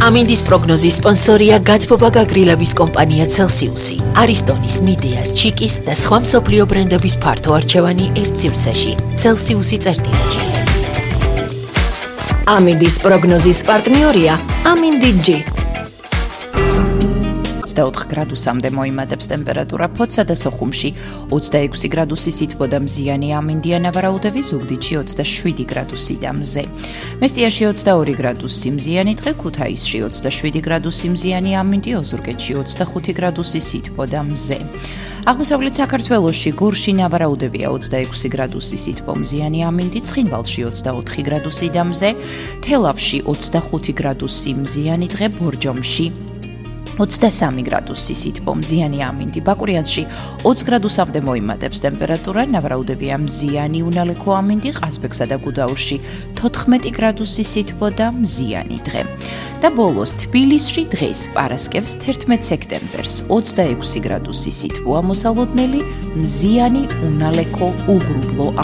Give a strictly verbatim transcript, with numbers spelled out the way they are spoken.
ამინდის პროგნოზის სპონსორია გათბობა გაგრილების კომპანია Celsius-ი. არისტონის, მიდეას, ჩიკის და სხვა მსოფლიო ბრენდების ფართო არჩევანი ერთ სივრცეში. Celsius-ი წერტილაჯი. ამინდის პროგნოზის პარტნიორია ამინდი-ჯი. ოცდაოთხ გრადუსამდე მოიმატებს ტემპერატურა ფოთსა და სოხუმში, ოცდაექვსი გრადუსი სითბო და მზიანი ამინდია ნავარაუდები, ზუგდიდში ოცდაშვიდი გრადუსი და მზე. მესტიაში ოცდაორი გრადუსი მზიანი დღე, ქუთაისში ოცდაშვიდი გრადუსი მზიანი ამინდი, ოზურგეთში ოცდახუთი გრადუსი სითბო და მზე. აღმოსავლეთ საქართველოში გორში ნავარაუდებია ოცდაექვსი გრადუსი სითბო მზიანი ამინდი, ცხინვალში ოცდაოთხი გრადუსი და მზე, თელავში ოცდახუთი გრადუსი მზიანი დღე, ბორჯომში ოცდასამი გრადუსი სითბო მზიანი ამინდი, ბაკურიანსში ოცი გრადუსამდე მოიმატებს ტემპერატურა, ნავარაუდებია მზიანი უნალექო ამინდი, ყაზბეგსა და გუდაურში თოთხმეტი გრადუსი სითბო და მზიანი დღე. და ბოლოს თბილისში დღეს პარასკევს თერთმეტ სექტემბერს ოცდაექვსი გრადუსი სითბო ამოსალოდნელი, მზიანი უნალექო უღრუბლო